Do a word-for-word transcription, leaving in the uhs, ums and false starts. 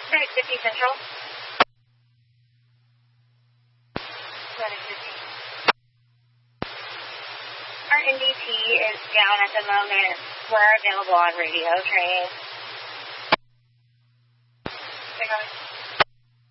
Medic fifty Central. Medic fifty. Our N D T is down at the moment. We're available on radio training.